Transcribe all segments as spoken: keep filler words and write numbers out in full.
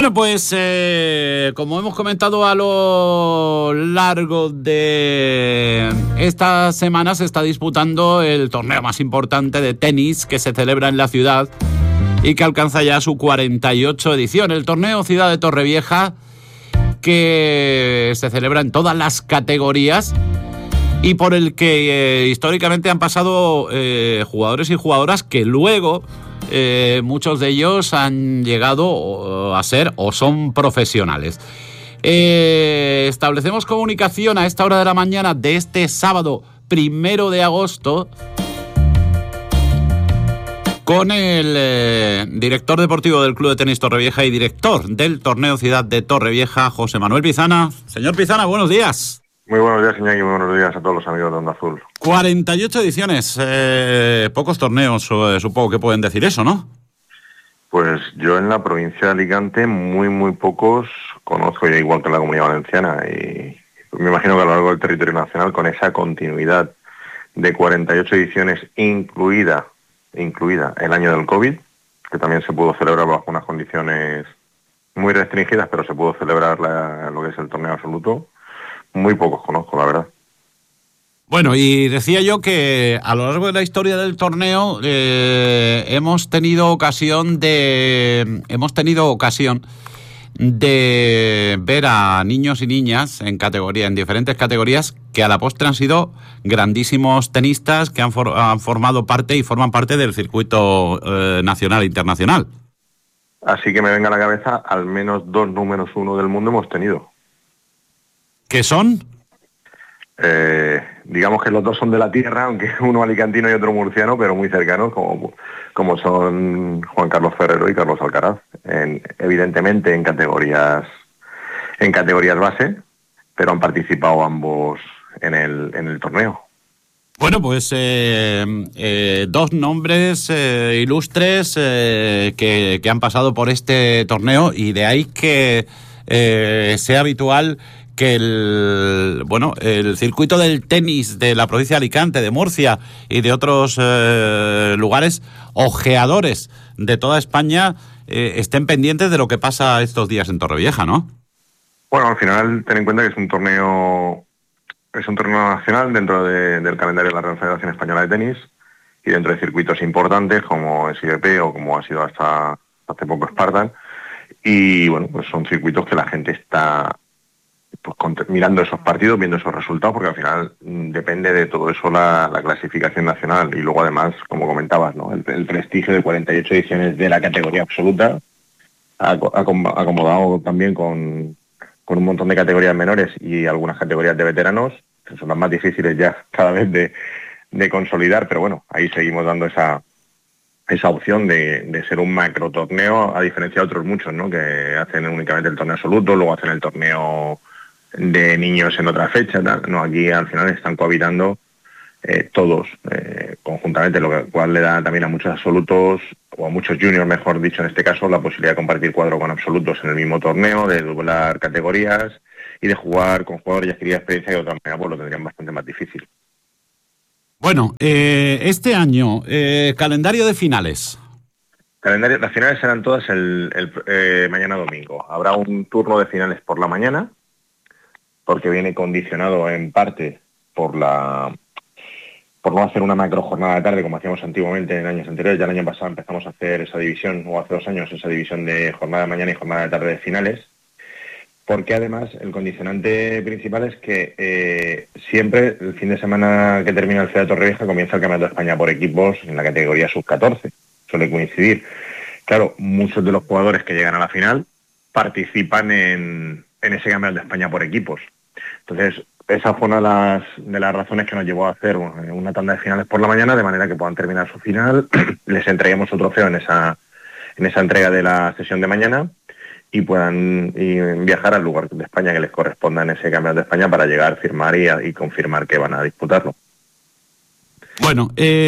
Bueno, pues eh, como hemos comentado a lo largo de esta semana, se está disputando el torneo más importante de tenis que se celebra en la ciudad y que alcanza ya su cuarenta y ocho edición. El torneo Ciudad de Torrevieja, que se celebra en todas las categorías y por el que eh, históricamente han pasado eh, jugadores y jugadoras que luego... Eh, muchos de ellos han llegado a ser o son profesionales. Eh, establecemos comunicación a esta hora de la mañana de este sábado primero de agosto con el eh, director deportivo del Club de Tenis Torrevieja y director del torneo Ciudad de Torrevieja, José Manuel Pizana. Señor Pizana, buenos días. Muy buenos días, Iñaki, muy buenos días a todos los amigos de Onda Azul. cuarenta y ocho ediciones, eh, pocos torneos, eh, supongo que pueden decir eso, ¿no? Pues yo en la provincia de Alicante muy, muy pocos conozco, ya igual que en la Comunidad Valenciana, y me imagino que a lo largo del territorio nacional, con esa continuidad de cuarenta y ocho ediciones, incluida, incluida el año del COVID, que también se pudo celebrar bajo unas condiciones muy restringidas, pero se pudo celebrar la, lo que es el torneo absoluto. Muy pocos conozco, la verdad. Bueno, y decía yo que a lo largo de la historia del torneo eh, hemos tenido ocasión de hemos tenido ocasión de ver a niños y niñas en categoría, en diferentes categorías, que a la postre han sido grandísimos tenistas que han, for, han formado parte y forman parte del circuito eh, nacional e internacional. Así que me venga a la cabeza, al menos dos números uno del mundo hemos tenido. ¿Qué son? Eh, digamos que los dos son de la tierra, aunque uno alicantino y otro murciano, pero muy cercanos, como, como son Juan Carlos Ferrero y Carlos Alcaraz, en, evidentemente en categorías en categorías base, pero han participado ambos en el, en el torneo. Bueno, pues eh, eh, dos nombres eh, ilustres eh, que, que han pasado por este torneo, y de ahí que eh, sea habitual que el bueno el circuito del tenis de la provincia de Alicante, de Murcia y de otros eh, lugares, ojeadores de toda España, eh, estén pendientes de lo que pasa estos días en Torrevieja, ¿no? Bueno, al final ten en cuenta que es un torneo es un torneo nacional dentro de, del calendario de la Real Federación Española de Tenis, y dentro de circuitos importantes como S I B P o como ha sido hasta hace poco Spartan, y bueno, pues son circuitos que la gente está pues mirando esos partidos, viendo esos resultados, porque al final mmm, depende de todo eso la, la clasificación nacional, y luego además, como comentabas, ¿no? el, el prestigio de cuarenta y ocho ediciones de la categoría absoluta, acomodado también con, con un montón de categorías menores y algunas categorías de veteranos, que son las más difíciles ya cada vez de, de consolidar, pero bueno, ahí seguimos dando esa esa opción de, de ser un macro torneo, a diferencia de otros muchos, ¿no? Que hacen únicamente el torneo absoluto, luego hacen el torneo de niños en otra fecha, tal. No, aquí al final están cohabitando eh, todos eh, conjuntamente, lo que, cual le da también a muchos absolutos, o a muchos juniors, mejor dicho en este caso, la posibilidad de compartir cuadro con absolutos en el mismo torneo, de doblar categorías y de jugar con jugadores y adquirir experiencia que de otra manera pues lo tendrían bastante más difícil. Bueno, eh, este año, eh, calendario de finales. Calendario, las finales serán todas el, el eh, mañana domingo. Habrá un turno de finales por la mañana, porque viene condicionado en parte por la por no hacer una macro jornada de tarde como hacíamos antiguamente en años anteriores. Ya el año pasado empezamos a hacer esa división, o hace dos años, esa división de jornada de mañana y jornada de tarde de finales, porque además el condicionante principal es que eh, siempre el fin de semana que termina el Ciudad de Torrevieja comienza el Campeonato de España por equipos en la categoría sub catorce. Suele coincidir. Claro, muchos de los jugadores que llegan a la final participan en, en ese Campeonato de España por equipos. Entonces, esa fue una de las, de las razones que nos llevó a hacer una tanda de finales por la mañana, de manera que puedan terminar su final, les entreguemos su trofeo en esa, en esa entrega de la sesión de mañana, y puedan y viajar al lugar de España que les corresponda en ese Campeonato de España para llegar, firmar y, y confirmar que van a disputarlo. Bueno,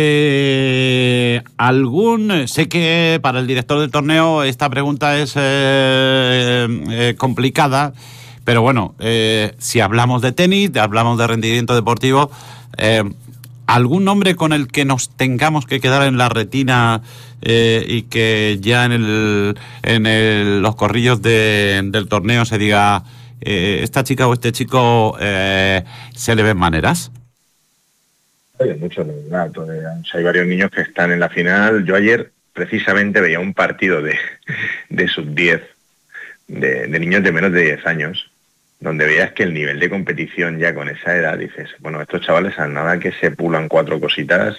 eh, algún sé que para el director del torneo esta pregunta es eh, eh, complicada, pero bueno, eh, si hablamos de tenis, hablamos de rendimiento deportivo, eh, ¿algún nombre con el que nos tengamos que quedar en la retina eh, y que ya en el en el, los corrillos de, del torneo se diga eh, esta chica o este chico eh, se le ven maneras? Hay muchos, hay varios niños que están en la final. Yo ayer precisamente veía un partido de, de sub diez, de, de niños de menos de diez años, donde veías que el nivel de competición ya con esa edad, dices, bueno, estos chavales a nada que se pulan cuatro cositas,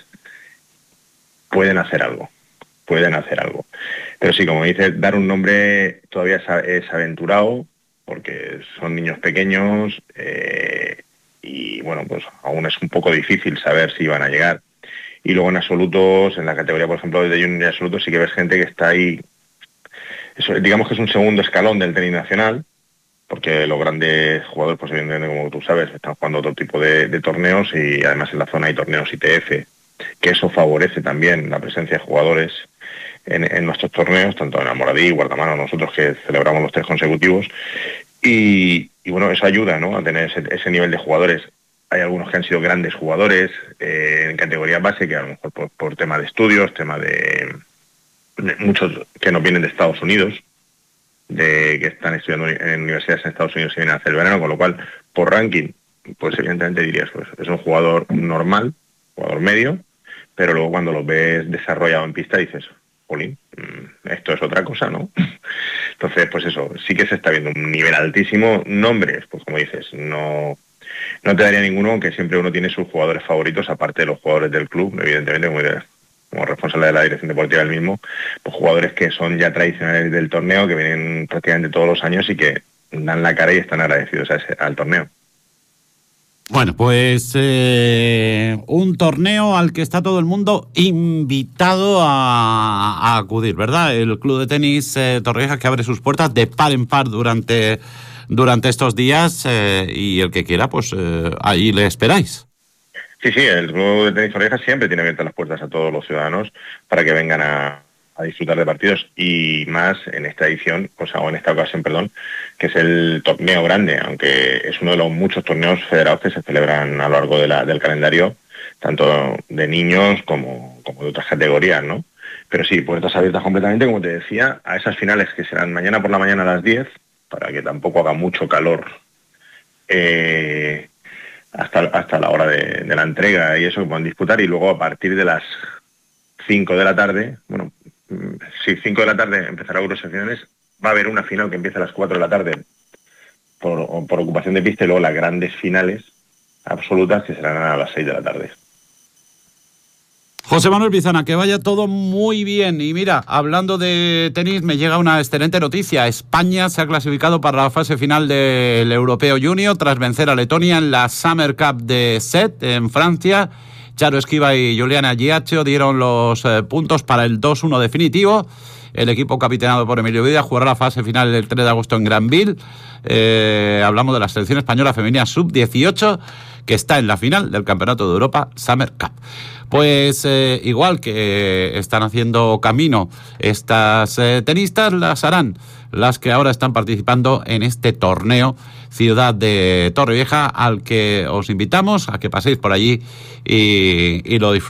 pueden hacer algo, pueden hacer algo. Pero sí, como dices, dar un nombre todavía es aventurado, porque son niños pequeños, eh, y bueno, pues aún es un poco difícil saber si van a llegar. Y luego en absolutos, en la categoría, por ejemplo, de junior y absolutos, sí que ves gente que está ahí, eso, digamos que es un segundo escalón del tenis nacional, porque los grandes jugadores, pues evidentemente, como tú sabes, están jugando otro tipo de, de torneos, y además en la zona hay torneos I T F, que eso favorece también la presencia de jugadores en, en nuestros torneos, tanto en Almoradí, Guardamano, nosotros que celebramos los tres consecutivos, y, y bueno, eso ayuda, ¿no?, a tener ese, ese nivel de jugadores. Hay algunos que han sido grandes jugadores eh, en categoría base, que a lo mejor por, por tema de estudios, tema de, de muchos que nos vienen de Estados Unidos, de que están estudiando en universidades en Estados Unidos y vienen a hacer el verano, con lo cual, por ranking, pues evidentemente dirías, pues es un jugador normal, jugador medio, pero luego cuando lo ves desarrollado en pista dices, jolín, esto es otra cosa, ¿no? Entonces, pues eso, sí que se está viendo un nivel altísimo. Nombres, pues como dices, no... No te daría ninguno, aunque siempre uno tiene sus jugadores favoritos, aparte de los jugadores del club, evidentemente, como, como responsable de la dirección deportiva del mismo, pues jugadores que son ya tradicionales del torneo, que vienen prácticamente todos los años y que dan la cara y están agradecidos a ese, al torneo. Bueno, pues eh, un torneo al que está todo el mundo invitado a, a acudir, ¿verdad? El Club de Tenis eh, Torrevieja, que abre sus puertas de par en par durante... durante estos días, eh, y el que quiera, pues eh, ahí le esperáis. Sí, sí, el Club de Tenis Torrevieja siempre tiene abiertas las puertas a todos los ciudadanos para que vengan a, a disfrutar de partidos, y más en esta edición, o sea, o en esta ocasión, perdón, que es el torneo grande, aunque es uno de los muchos torneos federados que se celebran a lo largo de la, del calendario, tanto de niños como, como de otras categorías, ¿no? Pero sí, puertas abiertas completamente, como te decía, a esas finales que serán mañana por la mañana a las diez, para que tampoco haga mucho calor eh, hasta, hasta la hora de, de la entrega y eso, que puedan disputar, y luego a partir de las cinco de la tarde, bueno, sí, cinco de la tarde empezará Euros Finales, va a haber una final que empieza a las cuatro de la tarde por, por ocupación de pista, y luego las grandes finales absolutas que serán a las seis de la tarde. José Manuel Pizana, que vaya todo muy bien. Y mira, hablando de tenis, me llega una excelente noticia. España se ha clasificado para la fase final del Europeo Junior tras vencer a Letonia en la Summer Cup de Set en Francia. Charo Esquiva y Juliana Giaccio dieron los eh, puntos para el dos uno definitivo. El equipo capitaneado por Emilio Vida jugará la fase final el tres de agosto en Granville. Eh, hablamos de la selección española femenina sub dieciocho, que está en la final del Campeonato de Europa Summer Cup. Pues eh, igual que están haciendo camino estas eh, tenistas, las harán las que ahora están participando en este torneo Ciudad de Torrevieja, al que os invitamos a que paséis por allí y, y lo disfrutéis.